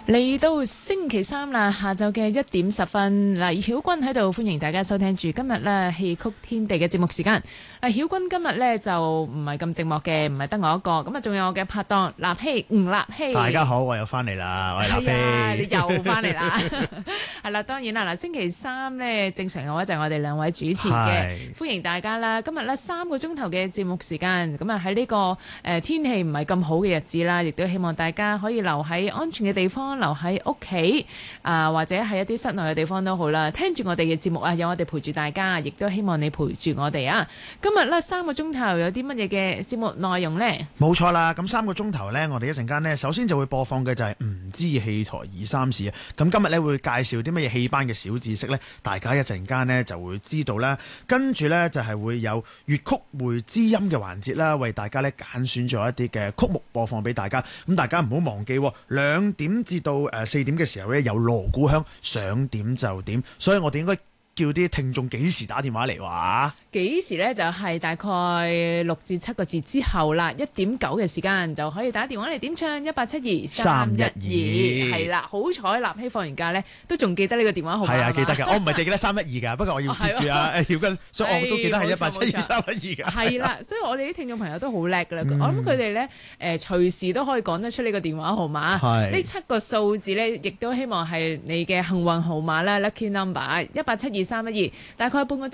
嚟到星期三啦，下晝嘅1:10，曉君喺度歡迎大家收聽住今日咧戲曲天地嘅節目時間。曉君今日咧就唔係咁寂寞嘅，唔係得我一個，咁啊仲有我嘅拍檔立希吳立希。 大家好，我又翻嚟啦，我係立希。 你又翻嚟啦，係啦，當然啦，嗱星期三咧正常嘅話就係我哋兩位主持嘅，歡迎大家啦。今日咧3個鐘頭嘅節目時間，咁啊喺呢個天氣唔係咁好嘅日子啦，亦都希望大家可以留喺安全嘅地方。留喺屋企或者係一啲室內嘅地方都好啦，聽住我哋嘅節目啊，有我哋陪住大家，亦都希望你陪住我哋啊。今日呢3個鐘頭有啲乜嘢嘅節目內容呢？ 冇錯啦，咁3個鐘頭呢，我哋一陣間呢，首先就會播放嘅就係唔知戲台2、3事啊。咁今日呢，會介紹啲乜嘢戲班嘅小知識呢？大家一陣間呢就會知道啦。跟住呢，就係會有粵曲會知音嘅環節啦，為大家呢揀選咗一啲嘅曲目播放俾大家。咁大家唔好忘記2點至到4點嘅時候咧，有鑼鼓響，想點就點，所以我哋應該叫啲聽眾幾時打電話嚟話？幾時呢？就係大概6至7個字之後啦，1:9嘅時間就可以打電話嚟點唱1872-312。係啦，好彩立希放完假呢，都仲記得呢個電話號碼。 係啊，記得㗎，我唔係淨記得312㗎，不過我要接住啊曉君，所以我都記得係1872-312㗎。 係啦，所以我哋啲聽眾朋友都好叻㗎啦，我諗佢哋呢隨時都可以講得出呢個電話號碼。呢7個數字呢，亦都希望係你嘅幸運號碼啦，lucky number 1872-312，大概半個鐘